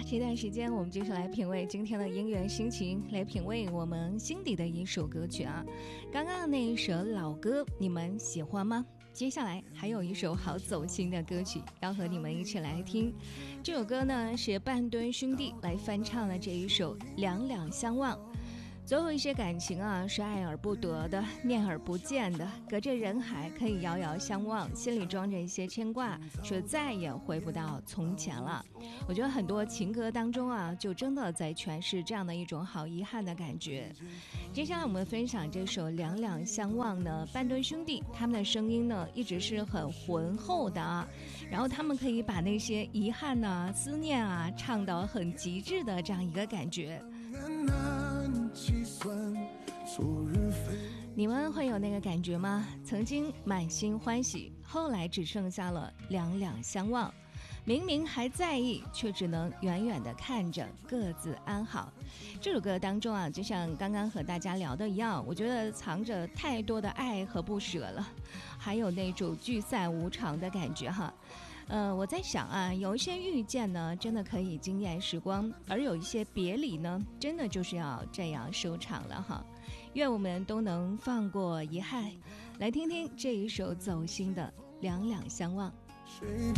这段时间我们继续来品味今天的音乐心情，来品味我们心底的一首歌曲啊。刚刚那一首老歌你们喜欢吗？接下来还有一首好走心的歌曲要和你们一起来听。这首歌呢是半吨兄弟来翻唱的这一首《两两相望》。总有一些感情啊是爱而不得的，面而不见的，隔着人海可以遥遥相望，心里装着一些牵挂，却再也回不到从前了。我觉得很多情歌当中啊，就真的在诠释这样的一种好遗憾的感觉。接下来我们分享这首《两两相望》呢，半吨兄弟他们的声音呢一直是很浑厚的啊，然后他们可以把那些遗憾啊、思念啊唱到很极致的这样一个感觉。你们会有那个感觉吗？曾经满心欢喜，后来只剩下了两两相望，明明还在意，却只能远远地看着，各自安好。这首歌当中啊，就像刚刚和大家聊的一样，我觉得藏着太多的爱和不舍了，还有那种聚散无常的感觉哈。我在想啊，有一些遇见呢，真的可以惊艳时光，而有一些别离呢，真的就是要这样收场了哈。愿我们都能放过遗憾，来听听这一首走心的《两两相望》。